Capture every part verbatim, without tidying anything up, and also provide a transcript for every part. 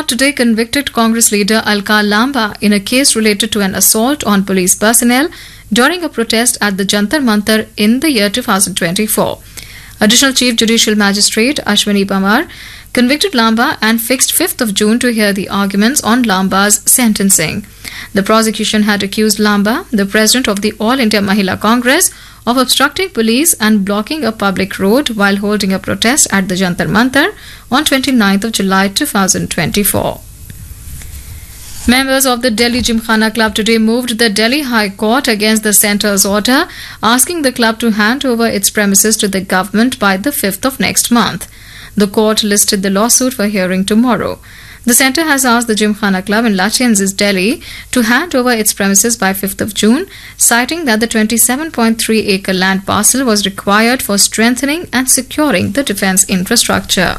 Court today convicted Congress leader Alka Lamba in a case related to an assault on police personnel during a protest at the Jantar Mantar in the year two thousand twenty-four. Additional Chief Judicial Magistrate Ashwini Pamar convicted Lamba and fixed fifth of June to hear the arguments on Lamba's sentencing. The prosecution had accused Lamba, the president of the All India Mahila Congress, of obstructing police and blocking a public road while holding a protest at the Jantar Mantar on twenty-ninth of July two thousand twenty-four. Members of the Delhi Gymkhana Club today moved the Delhi High Court against the centre's order, asking the club to hand over its premises to the government by the fifth of next month. The court listed the lawsuit for hearing tomorrow. The centre has asked the Gymkhana Club in Lachensis, Delhi, to hand over its premises by fifth of June, citing that the twenty-seven point three acre land parcel was required for strengthening and securing the defence infrastructure.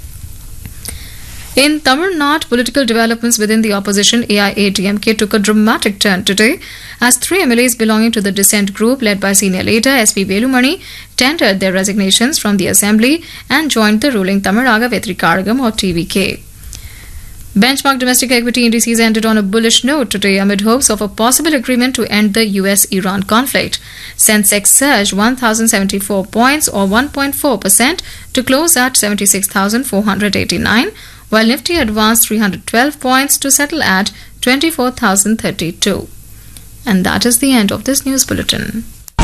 In Tamil Nadu, political developments within the opposition A I A D M K took a dramatic turn today as three M L As belonging to the dissent group led by senior leader S P Velumani tendered their resignations from the assembly and joined the ruling Tamaraga Vetrikaragam or T V K. Benchmark domestic equity indices ended on a bullish note today amid hopes of a possible agreement to end the U S Iran conflict. Sensex surged one thousand seventy-four points or one point four percent to close at seventy-six thousand four hundred eighty-nine, while Nifty advanced three hundred twelve points to settle at twenty-four thousand thirty-two. And that is the end of this news bulletin.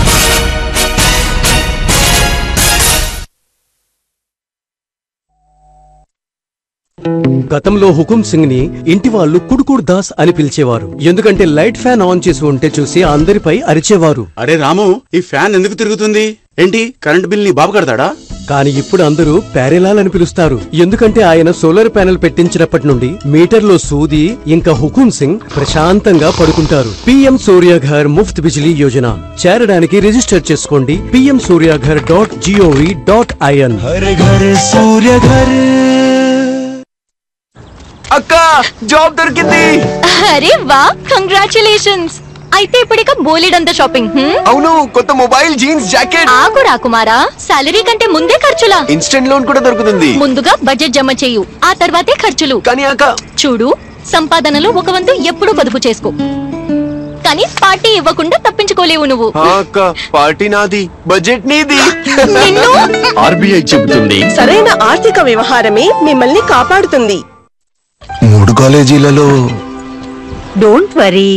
గతంలో హుకుం సింగ్ ని ఇంటి వాళ్ళు కుడుకుడు దాస్ అని పిలిచేవారు. ఎందుకంటే light fan on చేసి ఉంటే చూసి అందరిపై అరిచేవారు. అరే రాము, ఈ ఫ్యాన్ ఎందుకు తిరుగుతుంది? ఏంటి కరెంట్ బిల్ ని బాబు కడతాడా? కానీ ఇప్పుడు అందరూ ప్యారెలాల్ అని పిలుస్తారు. ఎందుకంటే ఆయన సోలార్ ప్యానెల్ పెట్టించినప్పటి నుండి మీటర్లో సూది ఇంకా హుకుం సింగ్ ప్రశాంతంగా పడుకుంటారు. పీఎం సూర్యఘర్ ముఫ్త్ బిజిలీ యోజన చేరడానికి రిజిస్టర్ చేసుకోండి PM Surya Ghar dot GOV dot IN. Har Ghar Surya Ghar. అక్క, జాబ్ దొరికింది. అరే వా, కంగ్రాచులేషన్స్. అయితే ఇప్పుడిక బోలెడంత షాపింగ్. అవును, కొత్త మొబైల్, జీన్స్, జాకెట్. ఆగు రాకుమారా, సాలరీ కంటే ముందే ఖర్చులా? ఇన్స్టెంట్ లోన్ కూడా దొరుకుతుంది. ముందుగా బడ్జెట్ జమ చేయు, ఆ తర్వాతే ఖర్చులు. కానీ అక్క చూడు, సంపాదనలో ఒక వంతు ఎప్పుడూ పొదుపు చేసుకో, కానీ పార్టీ ఇవ్వకుండా తప్పించుకోలేవు నువ్వు. అక్క, పార్టీ నాది, బడ్జెట్ నీది. ఆర్బీఐ చెబుతుంది, సరైన ఆర్థిక వ్యవహారమే మిమ్మల్ని కాపాడుతుంది. మూడు కాలేజీలలో డోంట్ వరీ,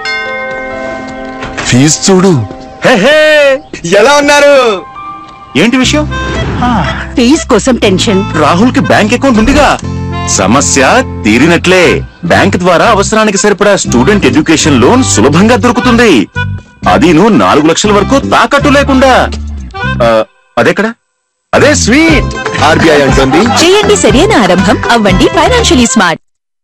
ఫీజు చూడు. ఎలా ఉన్నారు? ఏంటి విషయం? ఫీజ్ కోసం టెన్షన్. రాహుల్ కి బ్యాంక్ అకౌంట్ ఉందిగా, సమస్య తీరినట్లే. బ్యాంక్ ద్వారా అవసరానికి సరిపడా స్టూడెంట్ ఎడ్యుకేషన్ లోన్ సులభంగా దొరుకుతుంది. అది నువ్వు నాలుగు లక్షల వరకు తాకట్టు లేకుండా. అదెక్కడ? అదే స్వీట్. ఆర్బీఐ అంటుంది, చేయండి సరైన ఆరంభం, అవ్వండి ఫైనాన్షియలీ స్మార్ట్.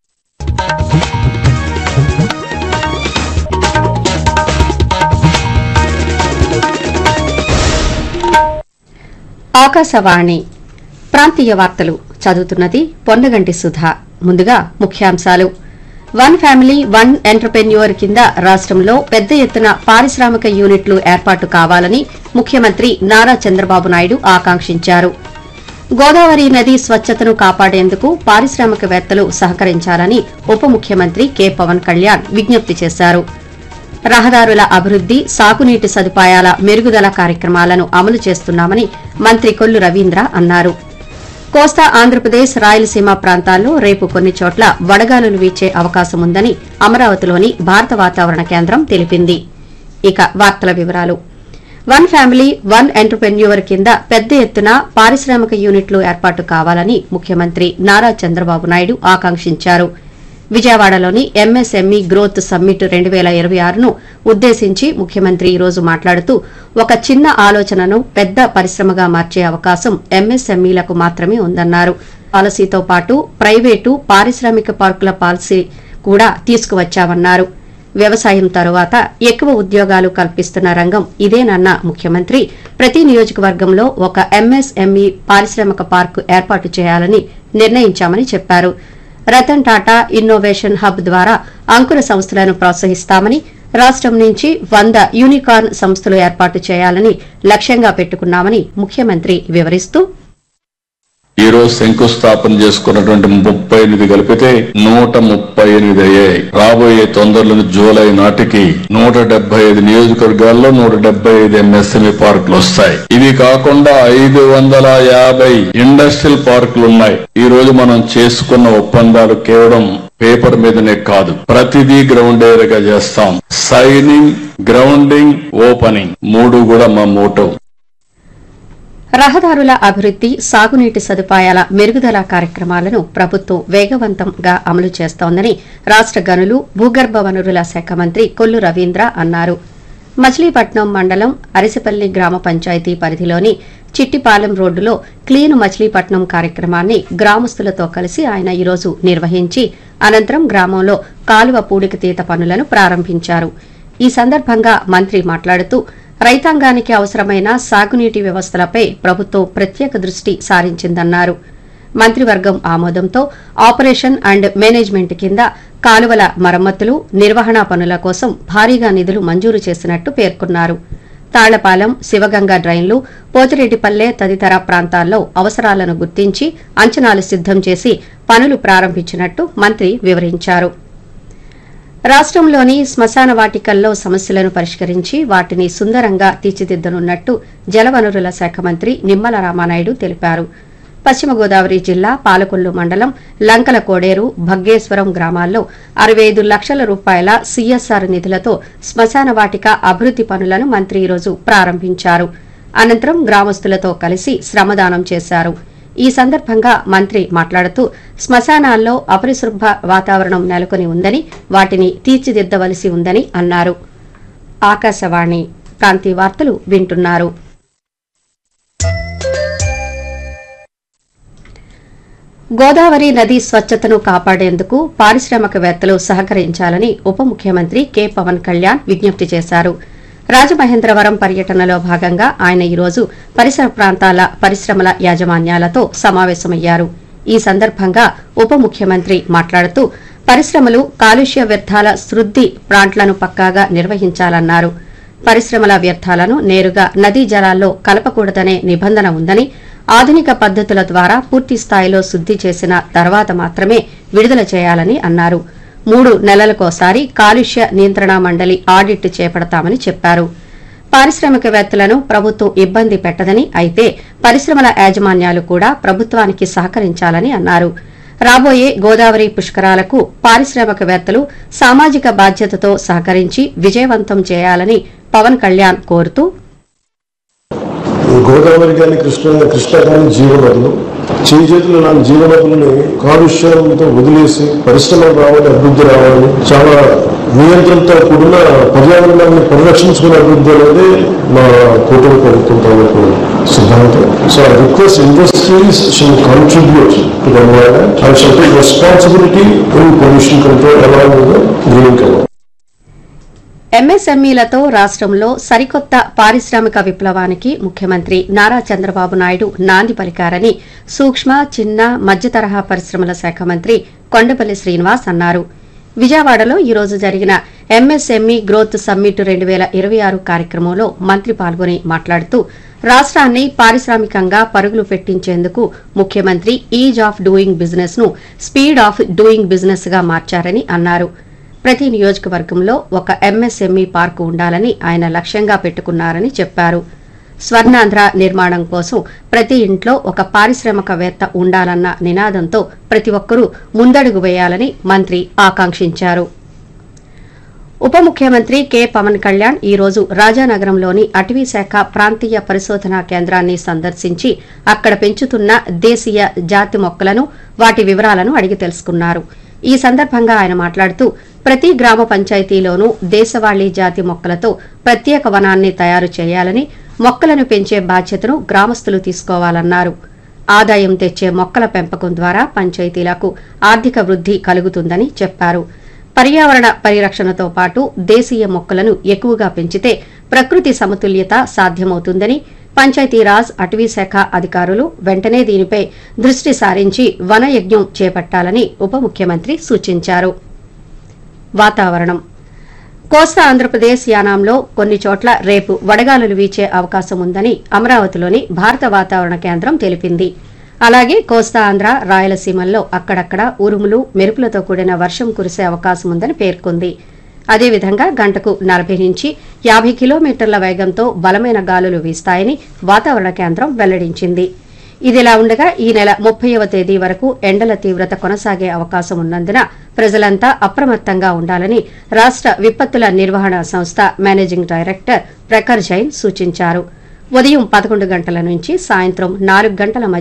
ఆకాశవాణి ప్రాంతీయ వార్తలు చదువుతున్నది పొన్నగంటి సుధా. ముందుగా ముఖ్యాంశాలు. వన్ ఫ్యామిలీ వన్ ఎంటర్ప్రెన్యూర్ కింద రాష్ట్రంలో పెద్ద ఎత్తున పారిశ్రామిక యూనిట్లు ఏర్పాటు కావాలని ముఖ్యమంత్రి నారా చంద్రబాబు నాయుడు ఆకాంక్షించారు. గోదావరి నది స్వచ్ఛతను కాపాడేందుకు పారిశ్రామికవేత్తలు సహకరించాలని ఉప ముఖ్యమంత్రి కె పవన్ కళ్యాణ్ విజ్ఞప్తి చేశారు. రహదారుల అభివృద్ది, సాగునీటి సదుపాయాల మెరుగుదల కార్యక్రమాలను అమలు చేస్తున్నామని మంత్రి కొల్లు రవీంద్ర అన్నారు. కోస్తా ఆంధ్రప్రదేశ్, రాయలసీమ ప్రాంతాల్లో రేపు కొన్ని చోట్ల వడగాలులు వీచే అవకాశముందని అమరావతిలోని భారత వాతావరణ కేంద్రం తెలిపింది. ఇక వార్తల వివరాలు. వన్ ఫ్యామిలీ వన్ ఎంటర్ప్రెన్యూర్ కింద పెద్ద ఎత్తున పారిశ్రామిక యూనిట్లు ఏర్పాటు కావాలని ముఖ్యమంత్రి నారా చంద్రబాబు నాయుడు ఆకాంక్షించారు. విజయవాడలోని ఎంఎస్ఎంఈ గ్రోత్ సమ్మిట్ రెండు వేల ఇరవై ఆరును ఉద్దేశించి ముఖ్యమంత్రి ఈ రోజు మాట్లాడుతూ, ఒక చిన్న ఆలోచనను పెద్ద పరిశ్రమగా మార్చే అవకాశం ఎంఎస్ఎంఈలకు మాత్రమే ఉందన్నారు. పాలసీతో పాటు ప్రైవేటు పారిశ్రామిక పార్కుల పాలసీ కూడా తీసుకువచ్చామన్నారు. వ్యవసాయం తరువాత ఎక్కువ ఉద్యోగాలు కల్పిస్తున్న రంగం ఇదేనన్న ముఖ్యమంత్రి, ప్రతి నియోజకవర్గంలో ఒక ఎంఎస్ఎంఈ పారిశ్రామిక పార్కు ఏర్పాటు చేయాలని నిర్ణయించామని చెప్పారు. రతన్ టాటా ఇన్నోవేషన్ హబ్ ద్వారా అంకుర సంస్థలను ప్రోత్సహిస్తామని, రాష్టం నుంచి వంద యూనికార్న్ సంస్థలు ఏర్పాటు చేయాలని లక్ష్యంగా పెట్టుకున్నామని ముఖ్యమంత్రి వివరిస్తూ, ఈ రోజు శంకుస్థాపన చేసుకున్నటువంటి ముప్పై ఎనిమిది కలిపితే నూట ముప్పై ఎనిమిది అయ్యాయి. రాబోయే తొందరలోని జూలై నాటికి నూట డెబ్బై ఐదు నియోజకవర్గాల్లో నూట డెబ్బై ఐదు ఎంఎస్ఎంఈ పార్కులు వస్తాయి. ఇవి కాకుండా ఐదు వందల యాభై ఇండస్ట్రియల్ పార్కులు ఉన్నాయి. ఈ రోజు మనం చేసుకున్న ఒప్పందాలు కేవలం పేపర్ మీదనే కాదు, ప్రతిదీ గ్రౌండ్ ఏరియాగా చేస్తాం. సైనింగ్, గ్రౌండింగ్, ఓపెనింగ్ మూడు కూడా మా మోటో. రహదారుల అభివృద్ది, సాగునీటి సదుపాయాల మెరుగుదల కార్యక్రమాలను ప్రభుత్వం వేగవంతంగా అమలు చేస్తోందని రాష్ట గనులు, భూగర్భ వనరుల శాఖ మంత్రి కొల్లు రవీంద్ర అన్నారు. మచిలీపట్నం మండలం అరిసిపల్లి గ్రామ పంచాయతీ పరిధిలోని చిట్టిపాలెం రోడ్డులో క్లీన్ మచిలీపట్నం కార్యక్రమాన్ని గ్రామస్తులతో కలిసి ఆయన ఈరోజు నిర్వహించి అనంతరం గ్రామంలో కాలువ పూడికతీత పనులను ప్రారంభించారు. ఈ సందర్భంగా మంత్రి మాట్లాడుతూ రైతాంగానికి అవసరమైన సాగునీటి వ్యవస్థలపై ప్రభుత్వం ప్రత్యేక దృష్టి సారించిందన్నారు. మంత్రివర్గం ఆమోదంతో ఆపరేషన్ అండ్ మేనేజ్మెంట్ కింద కాలువల మరమ్మతులు, నిర్వహణ పనుల కోసం భారీగా నిధులు మంజూరు చేసినట్టు పేర్కొన్నారు. తాళ్లపాలెం, శివగంగ డ్రైన్లు, పోతిరెడ్డిపల్లె తదితర ప్రాంతాల్లో అవసరాలను గుర్తించి అంచనాలు సిద్దం చేసి పనులు ప్రారంభించినట్టు మంత్రి వివరించారు. రాష్టంలోని శ్మశాన వాటికల్లో సమస్యలను పరిష్కరించి వాటిని సుందరంగా తీర్చిదిద్దనున్నట్టు జలవనరుల శాఖ మంత్రి నిమ్మల రామానాయుడు తెలిపారు. పశ్చిమ గోదావరి జిల్లా పాలకొల్లు మండలం లంకల కోడేరు, భగ్గేశ్వరం గ్రామాల్లో అరవై ఐదు లక్షల రూపాయల సీఎస్ఆర్ నిధులతో శ్మశాన వాటిక అభివృద్ది పనులను మంత్రి ఈరోజు ప్రారంభించారు. అనంతరం గ్రామస్తులతో కలిసి శ్రమదానం చేశారు. ఈ సందర్భంగా మంత్రి మాట్లాడుతూ శ్మశానాల్లో అపరిశుభ్ర వాతావరణం నెలకొని ఉందని, వాటిని తీర్చిదిద్దవలసి ఉందని అన్నారు. ఆకాశవాణి ప్రాంతీయ వార్తలు వింటున్నారు. గోదావరి నది స్వచ్ఛతను కాపాడేందుకు పారిశ్రామికవేత్తలు సహకరించాలని ఉప ముఖ్యమంత్రి కె పవన్ కళ్యాణ్ విజ్ఞప్తి చేశారు. రాజమహేంద్రవరం పర్యటనలో భాగంగా ఆయన ఈరోజు పరిసర ప్రాంతాల పరిశ్రమల యాజమాన్యాలతో సమావేశమయ్యారు. ఈ సందర్భంగా ఉప ముఖ్యమంత్రి మాట్లాడుతూ పరిశ్రమలు కాలుష్య వ్యర్థాల శుద్ది ప్లాంట్లను పక్కాగా నిర్వహించాలన్నారు. పరిశ్రమల వ్యర్థాలను నేరుగా నదీ జలాల్లో కలపకూడదనే నిబంధన ఉందని, ఆధునిక పద్దతుల ద్వారా పూర్తి స్థాయిలో శుద్ది చేసిన తర్వాత మాత్రమే విడుదల చేయాలని అన్నారు. మూడు నెలలకోసారి కాలుష్య నియంత్రణ మండలి ఆడిట్ చేపడతామని చెప్పారు. పారిశ్రామికవేత్తలను ప్రభుత్వం ఇబ్బంది పెట్టదని, అయితే పరిశ్రమల యాజమాన్యాలు కూడా ప్రభుత్వానికి సహకరించాలని అన్నారు. రాబోయే గోదావరి పుష్కరాలకు పారిశ్రామికవేత్తలు సామాజిక బాధ్యతతో సహకరించి విజయవంతం చేయాలని పవన్ కళ్యాణ్ కోరుతూ, గోదావరి కానీ కృష్ణ కృష్ణ కానీ జీవనదులు చేయి చేతులు లాంటి జీవనదులని కాలుష్యంతో వదిలేసి పరిశ్రమలు రావాలి, అభివృద్ధి రావాలి, చాలా నియంత్రణతో కూడిన పర్యావరణాన్ని పరిరక్షించుకునే అభివృద్ధి అనేది మా కూటమి ప్రభుత్వం తాలూకు సిద్ధాంతం. So I request industries should contribute to the environment and should take responsibility in pollution control along with green cover. ఎంఎస్ఎంఈలతో రాష్టంలో సరికొత్త పారిశ్రామిక విప్లవానికి ముఖ్యమంత్రి నారా చంద్రబాబు నాయుడు నాంది పలికారని సూక్ష్మ, చిన్న, మధ్య తరహా పరిశ్రమల శాఖ మంత్రి కొండపల్లి శ్రీనివాస్ అన్నారు. విజయవాడలో ఈ రోజు జరిగిన ఎంఎస్ఎంఈ గ్రోత్ సమ్మిట్ రెండు వేల ఇరవై ఆరు కార్యక్రమంలో మంత్రి పాల్గొని మాట్లాడుతూ రాష్ట్రాన్ని పారిశ్రామికంగా పరుగులు పెట్టించేందుకు ముఖ్యమంత్రి ఈజ్ ఆఫ్ డూయింగ్ బిజినెస్ ను స్పీడ్ ఆఫ్ డూయింగ్ బిజినెస్ గా మార్చారని అన్నారు. ప్రతి నియోజకవర్గంలో ఒక ఎంఎస్ఎంఈ పార్కు ఉండాలని ఆయన లక్ష్యంగా పెట్టుకున్నారని చెప్పారు. స్వర్ణాంధ్ర నిర్మాణం కోసం ప్రతి ఇంట్లో ఒక పారిశ్రామికవేత్త ఉండాలన్న నినాదంతో ప్రతి ఒక్కరూ ముందడుగు వేయాలని మంత్రి ఆకాంక్షించారు. ఉప ముఖ్యమంత్రి కె పవన్ కళ్యాణ్ ఈ రోజు రాజానగరంలోని అటవీశాఖ ప్రాంతీయ పరిశోధనా కేంద్రాన్ని సందర్శించి అక్కడ పెంచుతున్న దేశీయ జాతి మొక్కలను, వాటి వివరాలను అడిగి తెలుసుకున్నారు. ఈ సందర్భంగా ఆయన మాట్లాడుతూ ప్రతి గ్రామ పంచాయతీలోనూ దేశవాళీ జాతి మొక్కలతో ప్రత్యేక వనాన్ని తయారు చేయాలని, మొక్కలను పెంచే బాధ్యతను గ్రామస్తులు తీసుకోవాలన్నారు. ఆదాయం తెచ్చే మొక్కల పెంపకం ద్వారా పంచాయతీలకు ఆర్థిక వృద్ధి కలుగుతుందని చెప్పారు. పర్యావరణ పరిరక్షణతో పాటు దేశీయ మొక్కలను ఎక్కువగా పెంచితే ప్రకృతి సమతుల్యత సాధ్యమవుతుందని, పంచాయతీరాజ్, అటవీశాఖ అధికారులు వెంటనే దీనిపై దృష్టి సారించి వనయజ్ఞం చేపట్టాలని ఉప ముఖ్యమంత్రి సూచించారు. వాతావరణం. కోస్తా ఆంధ్రప్రదేశ్ యానాంలో కొన్ని చోట్ల రేపు వడగాలులు వీచే అవకాశం ఉందని అమరావతిలోని భారత వాతావరణ కేంద్రం తెలిపింది. అలాగే కోస్తా ఆంధ్ర రాయలసీమల్లో అక్కడక్కడ ఉరుములు మెరుపులతో కూడిన వర్షం కురిసే అవకాశం ఉందని పేర్కొంది. అదేవిధంగా గంటకు నలభై నుంచి యాభై కిలోమీటర్ల వేగంతో బలమైన గాలులు వీస్తాయని వాతావరణ కేంద్రం వెల్లడించింది. ఇదిలా ఉండగా ఈ నెల ముప్పైవ తేదీ వరకు ఎండల తీవ్రత కొనసాగే అవకాశం ఉన్నందున ప్రజలంతా అప్రమత్తంగా ఉండాలని రాష్ట విపత్తుల నిర్వహణ సంస్థ మేనేజింగ్ డైరెక్టర్ ప్రఖర్ జైన్ సూచించారు. ఉదయం పదకొండు గంటల నుంచి సాయంత్రం నాలుగు గంటల మధ్య